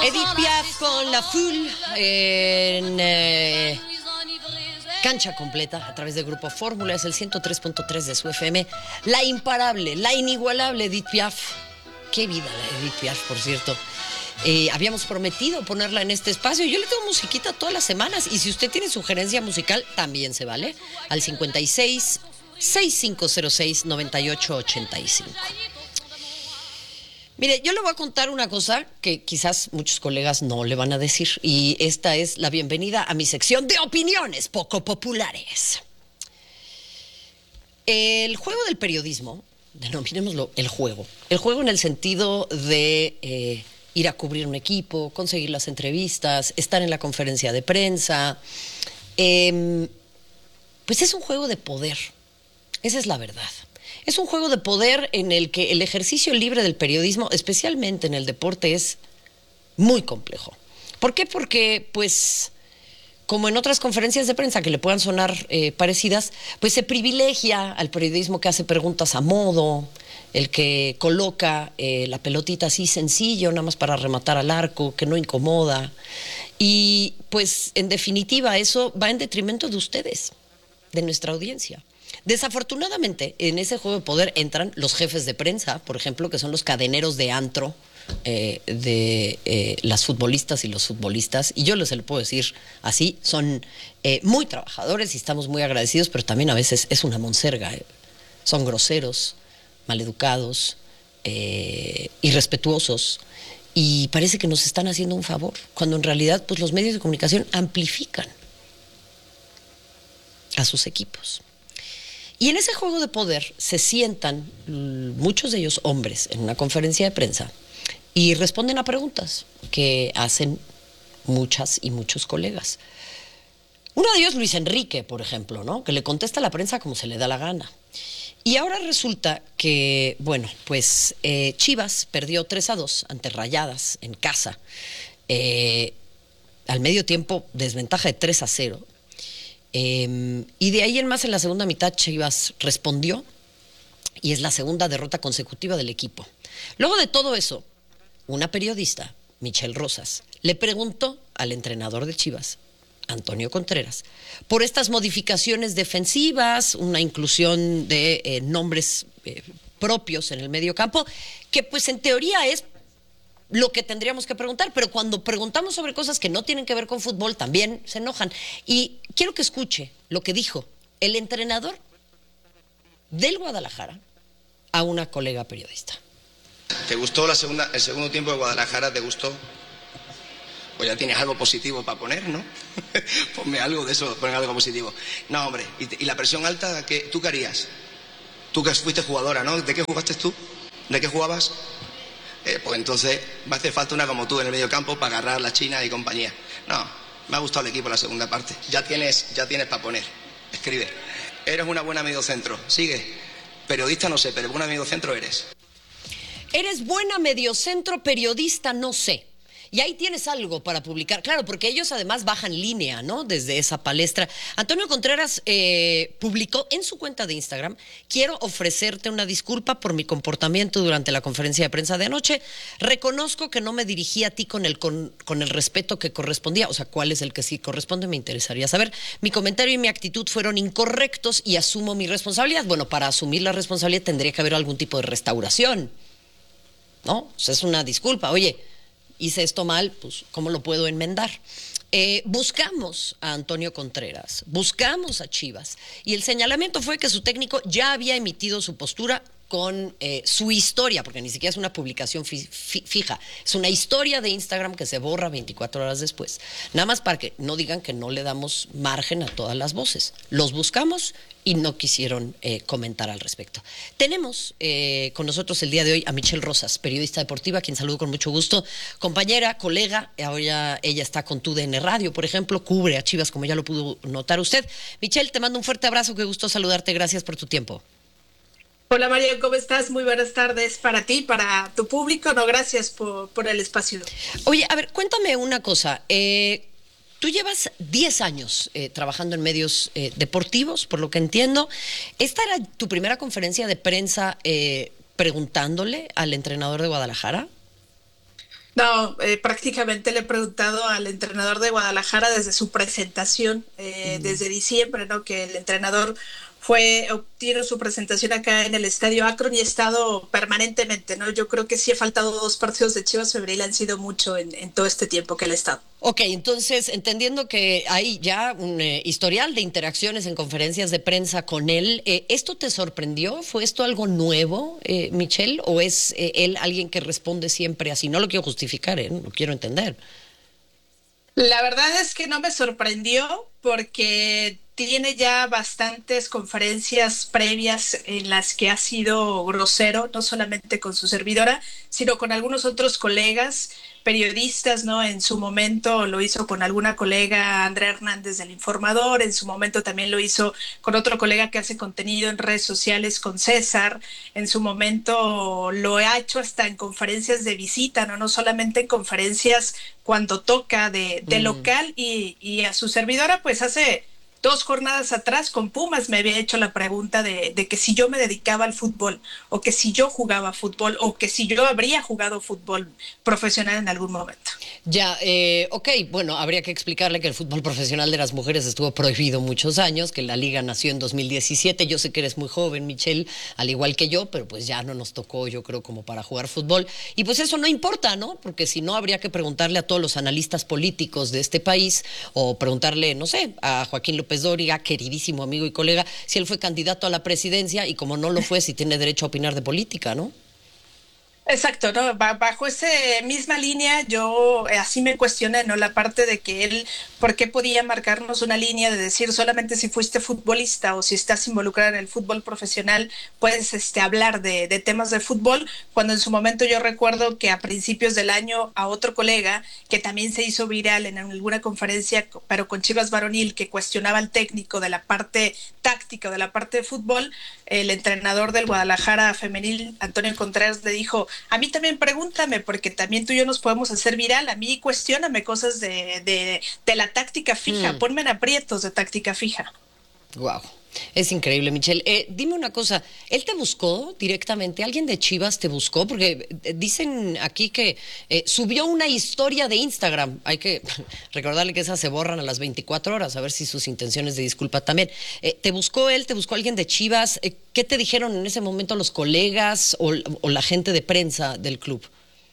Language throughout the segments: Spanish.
Edith Piaf con La Foule en cancha completa a través del Grupo Fórmula. Es el 103.3 de su FM. La imparable, la inigualable Edith Piaf. Qué vida la Edith Piaf, por cierto. Habíamos prometido ponerla en este espacio. Yo le tengo musiquita todas las semanas. Y si usted tiene sugerencia musical, también se vale. Al 56 6506 9885. Mire, yo le voy a contar una cosa que quizás muchos colegas no le van a decir, y esta es la bienvenida a mi sección de opiniones poco populares. El juego del periodismo, denominémoslo el juego en el sentido de ir a cubrir un equipo, conseguir las entrevistas, estar en la conferencia de prensa, pues es un juego de poder, esa es la verdad. Es un juego de poder en el que el ejercicio libre del periodismo, especialmente en el deporte, es muy complejo. ¿Por qué? Porque, pues, como en otras conferencias de prensa que le puedan sonar parecidas, pues se privilegia al periodismo que hace preguntas a modo, el que coloca la pelotita así sencillo, nada más para rematar al arco, que no incomoda. Y, pues, en definitiva, eso va en detrimento de ustedes, de nuestra audiencia. Desafortunadamente, en ese juego de poder entran los jefes de prensa, por ejemplo, que son los cadeneros de antro de las futbolistas y los futbolistas, y yo les lo puedo decir así, son muy trabajadores y estamos muy agradecidos, pero también a veces es una monserga. Son groseros, maleducados, irrespetuosos, y parece que nos están haciendo un favor, cuando en realidad pues los medios de comunicación amplifican a sus equipos. Y en ese juego de poder se sientan muchos de ellos hombres en una conferencia de prensa y responden a preguntas que hacen muchas y muchos colegas. Uno de ellos, Luis Enrique, por ejemplo, ¿no? Que le contesta a la prensa como se le da la gana. Y ahora resulta que, bueno, pues Chivas perdió 3-2 ante Rayadas en casa. Al medio tiempo, desventaja de 3-0. Y de ahí en más, en la segunda mitad, Chivas respondió y es la segunda derrota consecutiva del equipo. Luego de todo eso, una periodista, Michelle Rosas, le preguntó al entrenador de Chivas, Antonio Contreras, por estas modificaciones defensivas, una inclusión de nombres propios en el mediocampo, que pues en teoría es lo que tendríamos que preguntar, pero cuando preguntamos sobre cosas que no tienen que ver con fútbol también se enojan. Y quiero que escuche lo que dijo el entrenador del Guadalajara a una colega periodista. ¿Te gustó el segundo tiempo de Guadalajara? ¿Te gustó? Pues ya tienes algo positivo para poner, ¿no? Ponme algo de eso, pon algo positivo. No, hombre, ¿y la presión alta? ¿Tú qué harías? Tú que fuiste jugadora, ¿no? ¿De qué jugaste tú? ¿De qué jugabas? Pues entonces va a hacer falta una como tú en el medio campo para agarrar la China y compañía. No, me ha gustado el equipo en la segunda parte. Ya tienes para poner. Escribe. Eres una buena mediocentro. Sigue. Periodista no sé, pero buena mediocentro eres. Eres buena mediocentro, periodista no sé. Y ahí tienes algo para publicar. Claro, porque ellos además bajan línea, ¿no? Desde esa palestra. Antonio Contreras publicó en su cuenta de Instagram: quiero ofrecerte una disculpa por mi comportamiento durante la conferencia de prensa de anoche. Reconozco que no me dirigí a ti con el respeto que correspondía. O sea, ¿cuál es el que sí corresponde? Me interesaría saber. Mi comentario y mi actitud fueron incorrectos y asumo mi responsabilidad. Bueno, para asumir la responsabilidad tendría que haber algún tipo de restauración, ¿no? O sea, es una disculpa. Oye, hice esto mal, pues, ¿cómo lo puedo enmendar? Buscamos a Antonio Contreras, buscamos a Chivas, y el señalamiento fue que su técnico ya había emitido su postura con su historia, porque ni siquiera es una publicación fija, es una historia de Instagram que se borra 24 horas después. Nada más para que no digan que no le damos margen a todas las voces. Los buscamos y no quisieron comentar al respecto. Tenemos con nosotros el día de hoy a Michelle Rosas, periodista deportiva, a quien saludo con mucho gusto, compañera, colega. Ahora ella está con TUDN Radio, por ejemplo, cubre a Chivas, como ya lo pudo notar usted. Michelle, te mando un fuerte abrazo, qué gusto saludarte, gracias por tu tiempo. Hola María, ¿cómo estás? Muy buenas tardes para ti, para tu público. No, gracias por el espacio. Oye, a ver, cuéntame una cosa. Tú llevas 10 años trabajando en medios deportivos, por lo que entiendo. ¿Esta era tu primera conferencia de prensa preguntándole al entrenador de Guadalajara? No, prácticamente le he preguntado al entrenador de Guadalajara desde su presentación, desde diciembre, ¿no? Que el entrenador tiene su presentación acá en el Estadio Akron y ha estado permanentemente, ¿no? Yo creo que sí ha faltado 2 partidos de Chivas Femenil, han sido mucho en todo este tiempo que él ha estado. Ok, entonces, entendiendo que hay ya un historial de interacciones en conferencias de prensa con él, ¿esto te sorprendió? ¿Fue esto algo nuevo, Michelle? ¿O es él alguien que responde siempre así? No lo quiero justificar, lo quiero entender. La verdad es que no me sorprendió porque tiene ya bastantes conferencias previas en las que ha sido grosero, no solamente con su servidora, sino con algunos otros colegas periodistas, ¿no? En su momento lo hizo con alguna colega, Andrea Hernández del Informador, en su momento también lo hizo con otro colega que hace contenido en redes sociales, con César, en su momento lo ha hecho hasta en conferencias de visita, ¿no? No solamente en conferencias cuando toca de local y a su servidora, pues hace 2 jornadas atrás con Pumas me había hecho la pregunta de que si yo me dedicaba al fútbol o que si yo jugaba fútbol o que si yo habría jugado fútbol profesional en algún momento. Ya, ok, bueno, habría que explicarle que el fútbol profesional de las mujeres estuvo prohibido muchos años, que la liga nació en 2017. Yo sé que eres muy joven, Michelle, al igual que yo, pero pues ya no nos tocó, yo creo, como para jugar fútbol. Y pues eso no importa, ¿no? Porque si no, habría que preguntarle a todos los analistas políticos de este país o preguntarle, no sé, a Joaquín López Dóriga, queridísimo amigo y colega, si él fue candidato a la presidencia y como no lo fue, si tiene derecho a opinar de política, ¿no? Exacto, ¿no? Bajo esa misma línea, yo así me cuestioné, ¿no? La parte de que él, ¿por qué podía marcarnos una línea de decir solamente si fuiste futbolista o si estás involucrado en el fútbol profesional, puedes hablar de temas de fútbol? Cuando en su momento yo recuerdo que a principios del año a otro colega, que también se hizo viral en alguna conferencia, pero con Chivas Varonil, que cuestionaba al técnico de la parte táctica, de la parte de fútbol, el entrenador del Guadalajara femenil, Antonio Contreras, le dijo: a mí también pregúntame, porque también tú y yo nos podemos hacer viral. A mí cuestióname cosas de la táctica fija, ponme en aprietos de táctica fija. Wow. Es increíble, Michelle. Dime una cosa, ¿él te buscó directamente? ¿Alguien de Chivas te buscó? Porque dicen aquí que subió una historia de Instagram. Hay que recordarle que esas se borran a las 24 horas, a ver si sus intenciones de disculpa también. ¿Te buscó él? ¿Te buscó alguien de Chivas? ¿Qué te dijeron en ese momento los colegas o la gente de prensa del club?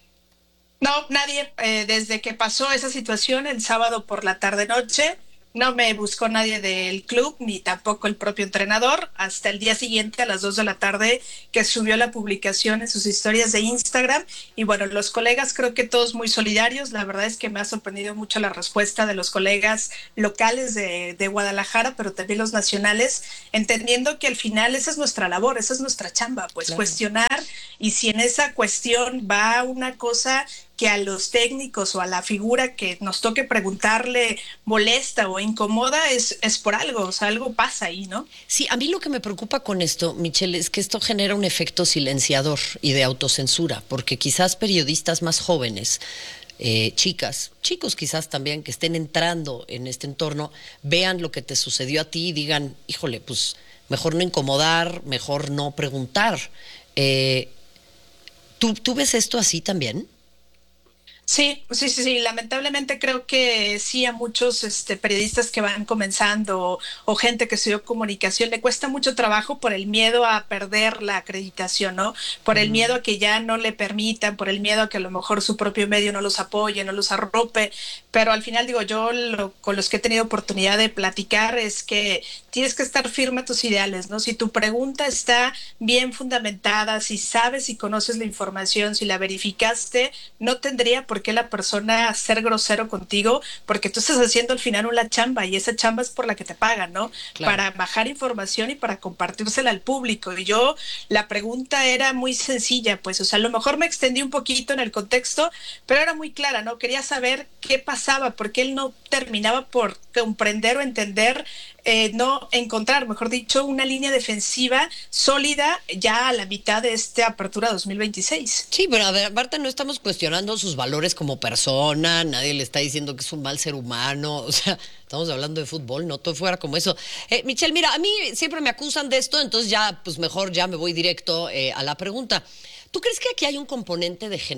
No, nadie. Desde que pasó esa situación el sábado por la tarde-noche, no me buscó nadie del club, ni tampoco el propio entrenador, hasta el día siguiente a las 2 de la tarde que subió la publicación en sus historias de Instagram. Y bueno, los colegas creo que todos muy solidarios. La verdad es que me ha sorprendido mucho la respuesta de los colegas locales de Guadalajara, pero también los nacionales, entendiendo que al final esa es nuestra labor, esa es nuestra chamba, pues Claro. cuestionar. Y si en esa cuestión va una cosa que a los técnicos o a la figura que nos toque preguntarle molesta o incomoda, es por algo, o sea, algo pasa ahí, ¿no? Sí, a mí lo que me preocupa con esto, Michelle, es que esto genera un efecto silenciador y de autocensura, porque quizás periodistas más jóvenes, chicas, chicos quizás también que estén entrando en este entorno, vean lo que te sucedió a ti y digan, híjole, pues mejor no incomodar, mejor no preguntar. ¿Tú ves esto así también? Sí, sí, sí, sí. Lamentablemente creo que sí a muchos periodistas que van comenzando o gente que estudió comunicación le cuesta mucho trabajo por el miedo a perder la acreditación, ¿no? Por el miedo a que ya no le permitan, por el miedo a que a lo mejor su propio medio no los apoye, no los arrope. Pero al final digo, yo con los que he tenido oportunidad de platicar es que tienes que estar firme a tus ideales, ¿no? Si tu pregunta está bien fundamentada, si sabes y conoces la información, si la verificaste, no tendría por qué la persona ser grosero contigo, porque tú estás haciendo al final una chamba y esa chamba es por la que te pagan, ¿no? Claro. Para bajar información y para compartírsela al público. Y yo, la pregunta era muy sencilla, pues, o sea, a lo mejor me extendí un poquito en el contexto, pero era muy clara, ¿no? Quería saber qué pasaba, porque él no terminaba por comprender o entender, no encontrar, mejor dicho, una línea defensiva sólida ya a la mitad de esta apertura 2026. Sí, pero a ver, Marta, no estamos cuestionando sus valores como persona, nadie le está diciendo que es un mal ser humano, o sea, estamos hablando de fútbol, no todo fuera como eso. Michelle, mira, a mí siempre me acusan de esto, entonces ya, pues mejor ya me voy directo a la pregunta. ¿Tú crees que aquí hay un componente de género?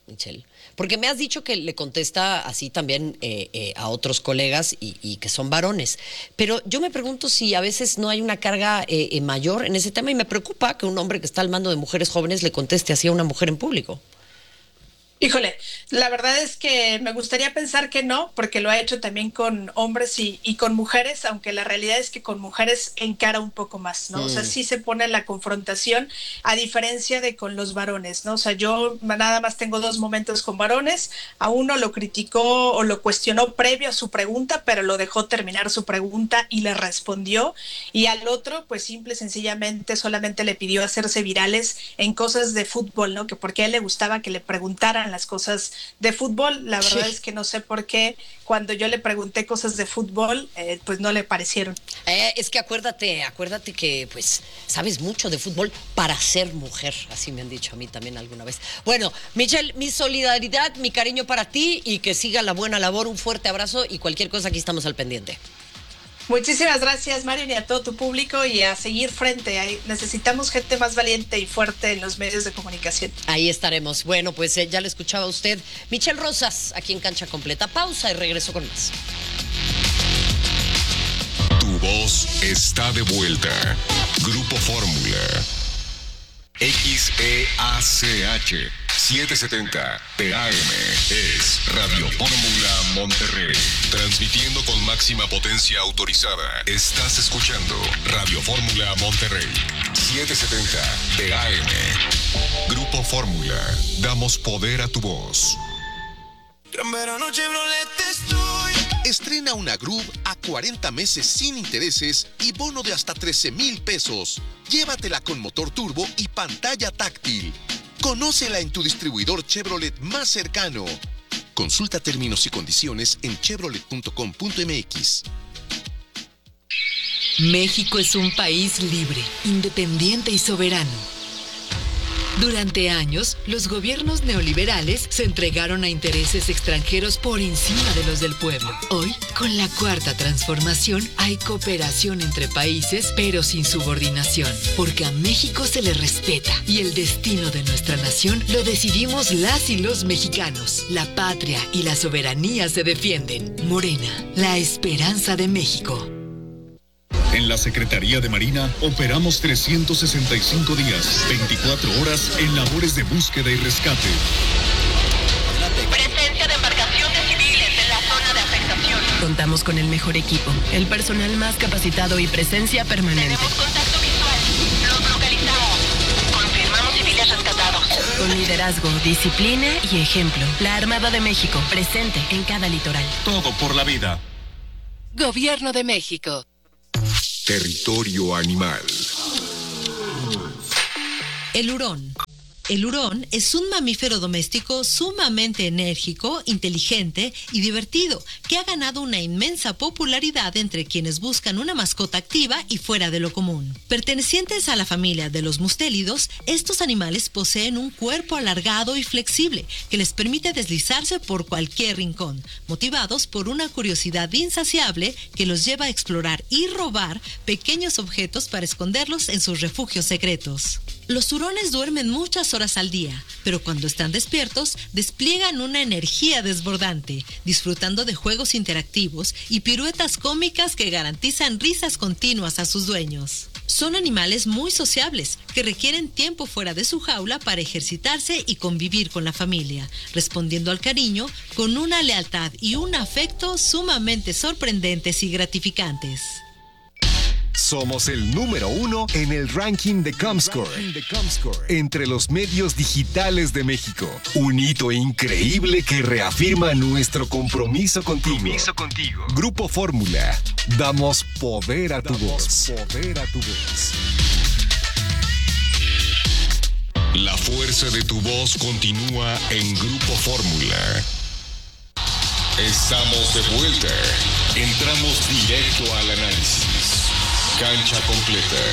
Michelle? Porque me has dicho que le contesta así también a otros colegas y que son varones. Pero yo me pregunto si a veces no hay una carga mayor en ese tema y me preocupa que un hombre que está al mando de mujeres jóvenes le conteste así a una mujer en público. Híjole, la verdad es que me gustaría pensar que no, porque lo ha hecho también con hombres y con mujeres, aunque la realidad es que con mujeres encara un poco más, ¿no? O sea, sí se pone la confrontación, a diferencia de con los varones, ¿no? O sea, yo nada más tengo 2 momentos con varones, a uno lo criticó o lo cuestionó previo a su pregunta, pero lo dejó terminar su pregunta y le respondió, y al otro, pues simple y sencillamente solamente le pidió hacerse virales en cosas de fútbol, ¿no? Que porque a él le gustaba que le preguntaran las cosas de fútbol. La verdad es que no sé por qué cuando yo le pregunté cosas de fútbol, pues no le parecieron. Es que acuérdate que pues sabes mucho de fútbol para ser mujer, así me han dicho a mí también alguna vez. Bueno, Michelle, mi solidaridad, mi cariño para ti y que siga la buena labor, un fuerte abrazo y cualquier cosa aquí estamos al pendiente. Muchísimas gracias, Marion, y a todo tu público, y a seguir frente. Necesitamos gente más valiente y fuerte en los medios de comunicación. Ahí estaremos. Bueno, pues ya le escuchaba usted. Michelle Rosas, aquí en Cancha Completa. Pausa y regreso con más. Tu voz está de vuelta. Grupo Fórmula. XEACH 770 TAM es Radio Fórmula Monterrey. Transmitiendo con máxima potencia autorizada. Estás escuchando Radio Fórmula Monterrey 770 TAM. Grupo Fórmula. Damos poder a tu voz. Gran verano Chevrolet estoy. Estrena una Groove a 40 meses sin intereses y bono de hasta 13,000 pesos. Llévatela con motor turbo y pantalla táctil. Conócela en tu distribuidor Chevrolet más cercano. Consulta términos y condiciones en chevrolet.com.mx. México es un país libre, independiente y soberano. Durante años, los gobiernos neoliberales se entregaron a intereses extranjeros por encima de los del pueblo. Hoy, con la Cuarta Transformación, hay cooperación entre países, pero sin subordinación, porque a México se le respeta y el destino de nuestra nación lo decidimos las y los mexicanos. La patria y la soberanía se defienden. Morena, la esperanza de México. En la Secretaría de Marina operamos 365 días, 24 horas en labores de búsqueda y rescate. Presencia de embarcaciones civiles en la zona de afectación. Contamos con el mejor equipo, el personal más capacitado y presencia permanente. Tenemos contacto visual. Los localizamos. Confirmamos civiles rescatados. Con liderazgo, disciplina y ejemplo. La Armada de México, presente en cada litoral. Todo por la vida. Gobierno de México. Territorio animal. El hurón. El hurón es un mamífero doméstico sumamente enérgico, inteligente y divertido, que ha ganado una inmensa popularidad entre quienes buscan una mascota activa y fuera de lo común. Pertenecientes a la familia de los mustélidos, estos animales poseen un cuerpo alargado y flexible que les permite deslizarse por cualquier rincón, motivados por una curiosidad insaciable que los lleva a explorar y robar pequeños objetos para esconderlos en sus refugios secretos. Los hurones duermen muchas horas al día, pero cuando están despiertos, despliegan una energía desbordante, disfrutando de juegos interactivos y piruetas cómicas que garantizan risas continuas a sus dueños. Son animales muy sociables, que requieren tiempo fuera de su jaula para ejercitarse y convivir con la familia, respondiendo al cariño con una lealtad y un afecto sumamente sorprendentes y gratificantes. Somos el número 1 en el ranking de Comscore entre los medios digitales de México. Un hito increíble que reafirma nuestro compromiso contigo. Grupo Fórmula. Damos poder a tu voz. La fuerza de tu voz continúa en Grupo Fórmula. Estamos de vuelta. Entramos directo al análisis. Cancha completa.